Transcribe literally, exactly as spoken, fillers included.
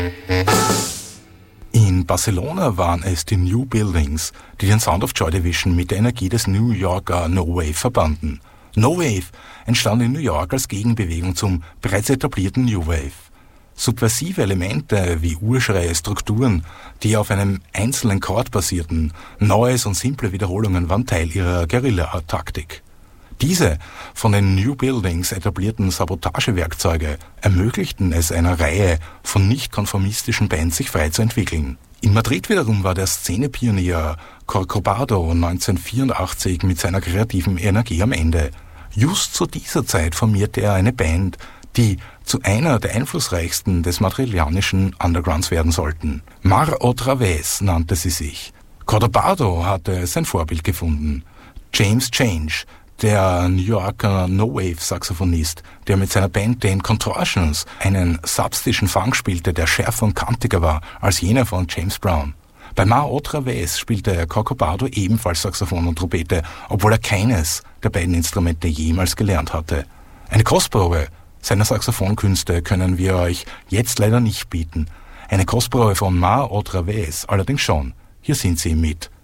In Barcelona waren es die New Buildings, die den Sound of Joy Division mit der Energie des New Yorker No Wave verbanden. No Wave entstand in New York als Gegenbewegung zum bereits etablierten New Wave. Subversive Elemente wie urschreie Strukturen, die auf einem einzelnen Chord basierten, Neues und simple Wiederholungen waren Teil ihrer Guerilla-Taktik. Diese von den New Buildings etablierten Sabotagewerkzeuge ermöglichten es einer Reihe von nicht-konformistischen Bands, sich frei zu entwickeln. In Madrid wiederum war der Szenepionier Corcovado neunzehnhundertvierundachtzig mit seiner kreativen Energie am Ende. Just zu dieser Zeit formierte er eine Band, die zu einer der einflussreichsten des madrilenischen Undergrounds werden sollten. Mar otra vez nannte sie sich. Corcovado hatte sein Vorbild gefunden. James Change, der New Yorker No-Wave-Saxophonist, der mit seiner Band den Contortions einen substischen Funk spielte, der schärfer und kantiger war als jener von James Brown. Bei Mar otra vez spielte Corcovado ebenfalls Saxophon und Trompete, obwohl er keines der beiden Instrumente jemals gelernt hatte. Eine Kostprobe seiner Saxophonkünste können wir euch jetzt leider nicht bieten. Eine Kostprobe von Mar otra vez allerdings schon. Hier sind sie mit